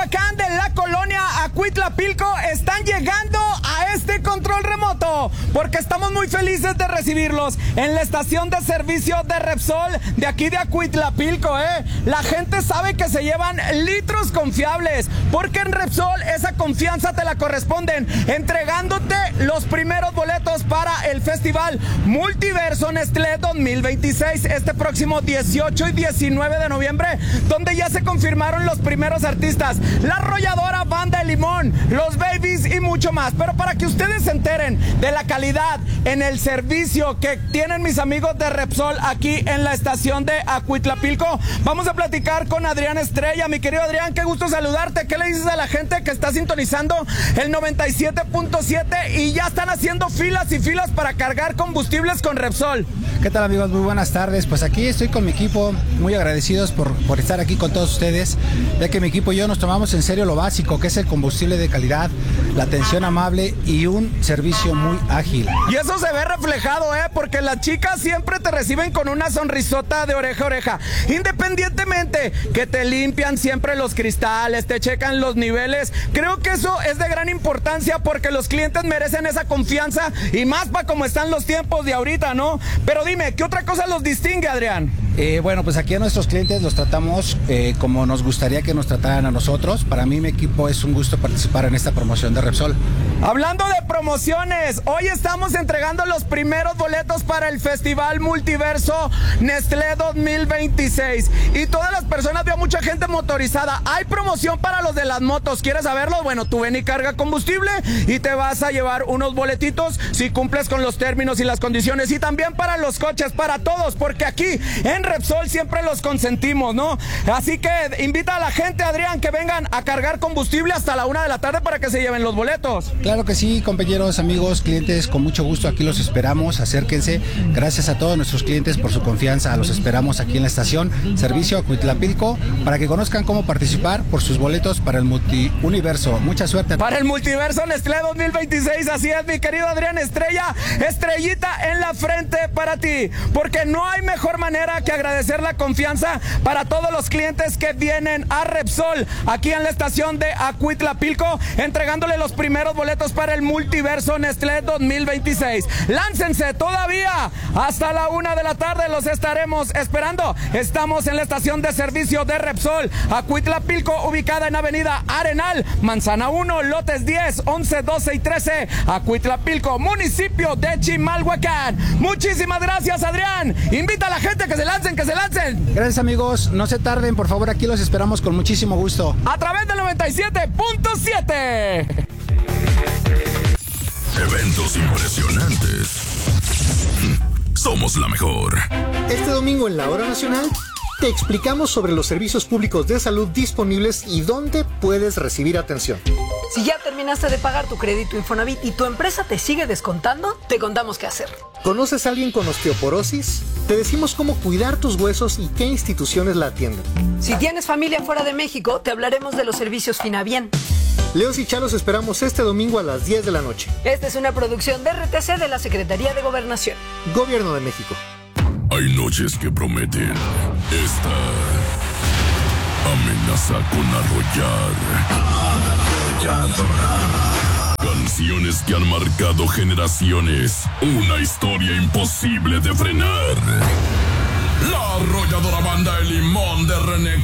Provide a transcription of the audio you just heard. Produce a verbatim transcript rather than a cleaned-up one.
Chimalhuacán de la colonia Acuitlapilco están llegando a este control remoto porque estamos muy felices de recibirlos en la estación de servicio de Repsol de aquí de Acuitlapilco, ¿eh? La gente sabe que se llevan litros confiables porque en Repsol esa confianza te la corresponden entregándote los primeros boletos para el Festival Multiverso Nestlé dos mil veintiséis este próximo dieciocho y diecinueve de noviembre, donde ya se confirmaron los primeros artistas, la arrolladora Banda de Limón, los Babies y mucho más. Pero para que ustedes se enteren de la calidad en el servicio que tienen mis amigos de Repsol aquí en la estación de Acuitlapilco, vamos a platicar con Adrián Estrella. Mi querido Adrián, qué gusto saludarte. ¿Qué le dices a la gente que está sintonizando el noventa y siete punto siete y ya están haciendo filas y filas para cargar combustibles con Repsol? ¿Qué tal, amigos? Muy buenas tardes. Pues aquí estoy con mi equipo, muy agradecidos por, por estar aquí con todos ustedes, ya que mi equipo y yo nos tomamos en serio lo básico, que es el combustible de calidad, la atención amable y un servicio muy ágil. Y eso se ve reflejado, ¿eh? Porque las chicas siempre te reciben con una sonrisota de oreja a oreja, independientemente que te limpian siempre los cristales, te checan los niveles. Creo que eso es de gran importancia porque los clientes merecen esa confianza y más para como están los tiempos de ahorita, ¿no? Pero dime, ¿qué otra cosa los distingue, Adrián? Eh, bueno, pues aquí a nuestros clientes los tratamos eh, como nos gustaría que nos trataran a nosotros. Para mí, mi equipo, es un gusto participar en esta promoción de Repsol. Hablando de promociones, hoy estamos entregando los primeros boletos para el Festival Multiverso Nestlé dos mil veintiséis. Y todas las personas, veo mucha gente motorizada. Hay promoción para los de las motos. ¿Quieres saberlo? Bueno, tú ven y carga combustible y te vas a llevar unos boletitos si cumples con los términos y las condiciones. Y también para los coches, para todos, porque aquí en Repsol siempre los consentimos, ¿no? Así que invita a la gente, Adrián, que vengan a cargar combustible hasta la una de la tarde para que se lleven los boletos. Claro que sí, compañeros, amigos, clientes, con mucho gusto aquí los esperamos, acérquense. Gracias a todos nuestros clientes por su confianza, los esperamos aquí en la estación Servicio Acuitlapilco para que conozcan cómo participar por sus boletos para el multiuniverso. Mucha suerte. Para el Multiverso Nestlé dos mil veintiséis, así es, mi querido Adrián Estrella, estrellita en la frente para ti, porque no hay mejor manera que agradecer la confianza para todos los clientes que vienen a Repsol aquí en la estación de Acuitlapilco, entregándole los primeros boletos para el Multiverso Nestlé dos mil veintiséis. Láncense todavía hasta la una de la tarde, los estaremos esperando. Estamos en la estación de servicio de Repsol Acuitlapilco, ubicada en Avenida Arenal, Manzana uno, lotes diez, once, doce y trece, Acuitlapilco, municipio de Chimalhuacán. Muchísimas gracias, Adrián. Invita a la gente que se lancen, que se lancen. Gracias, amigos. No se tarden, por favor, aquí los esperamos con muchísimo gusto. A través del noventa y siete punto siete. Eventos impresionantes. Somos la mejor. Este domingo en la Hora Nacional te explicamos sobre los servicios públicos de salud disponibles y dónde puedes recibir atención. Si ya terminaste de pagar tu crédito Infonavit y tu empresa te sigue descontando, te contamos qué hacer. ¿Conoces a alguien con osteoporosis? Te decimos cómo cuidar tus huesos y qué instituciones la atienden. Si tienes familia fuera de México, te hablaremos de los servicios Finabien. Leos y Chalos esperamos este domingo a las diez de la noche. Esta es una producción de R T C de la Secretaría de Gobernación. Gobierno de México. Hay noches que prometen. Esta amenaza con arrollar. Canciones que han marcado generaciones. Una historia imposible de frenar. La arrolladora Banda de Limón de René